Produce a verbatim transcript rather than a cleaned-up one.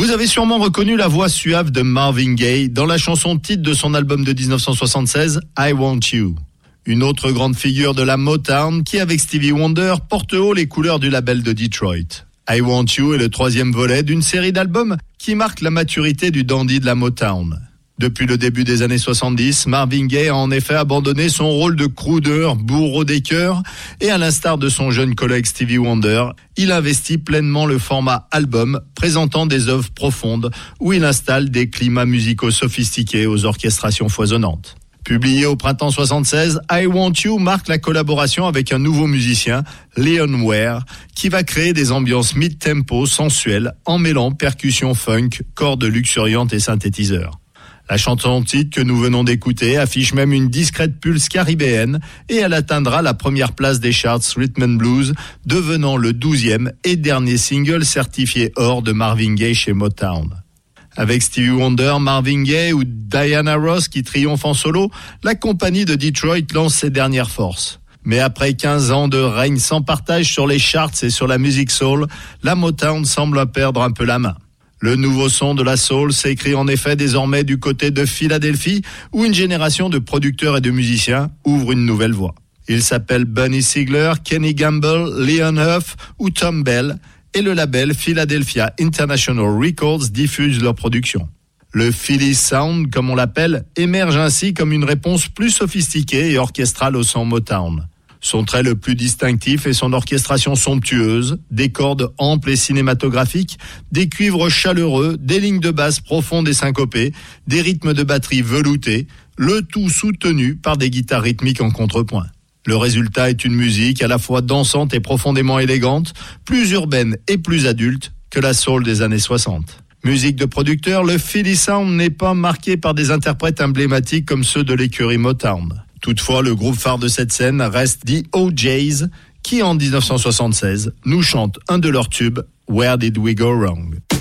Vous avez sûrement reconnu la voix suave de Marvin Gaye dans la chanson titre de son album de dix-neuf cent soixante-seize, I Want You. Une autre grande figure de la Motown qui, avec Stevie Wonder, porte haut les couleurs du label de Detroit. I Want You est le troisième volet d'une série d'albums qui marque la maturité du dandy de la Motown. Depuis le début des années soixante-dix, Marvin Gaye a en effet abandonné son rôle de crooner, bourreau des cœurs, et à l'instar de son jeune collègue Stevie Wonder, il investit pleinement le format album, présentant des œuvres profondes, où il installe des climats musicaux sophistiqués aux orchestrations foisonnantes. Publié au printemps soixante-seize, I Want You marque la collaboration avec un nouveau musicien, Leon Ware, qui va créer des ambiances mid-tempo sensuelles en mêlant percussions funk, cordes luxuriantes et synthétiseurs. La chanson titre que nous venons d'écouter affiche même une discrète pulse caribéenne et elle atteindra la première place des charts Rhythm and Blues, devenant le douzième et dernier single certifié or de Marvin Gaye chez Motown. Avec Stevie Wonder, Marvin Gaye ou Diana Ross qui triomphent en solo, la compagnie de Detroit lance ses dernières forces. Mais après quinze ans de règne sans partage sur les charts et sur la musique soul, la Motown semble perdre un peu la main. Le nouveau son de la soul s'écrit en effet désormais du côté de Philadelphie, où une génération de producteurs et de musiciens ouvre une nouvelle voie. Ils s'appellent Bunny Sigler, Kenny Gamble, Leon Huff ou Tom Bell, et le label Philadelphia International Records diffuse leur production. Le Philly Sound, comme on l'appelle, émerge ainsi comme une réponse plus sophistiquée et orchestrale au son Motown. Son trait le plus distinctif est son orchestration somptueuse, des cordes amples et cinématographiques, des cuivres chaleureux, des lignes de basse profondes et syncopées, des rythmes de batterie veloutés, le tout soutenu par des guitares rythmiques en contrepoint. Le résultat est une musique à la fois dansante et profondément élégante, plus urbaine et plus adulte que la soul des années soixante. Musique de producteur, le Philly Sound n'est pas marqué par des interprètes emblématiques comme ceux de l'écurie Motown. Toutefois, le groupe phare de cette scène reste The O J's, qui en dix-neuf cent soixante-seize nous chante un de leurs tubes, Where Did We Go Wrong?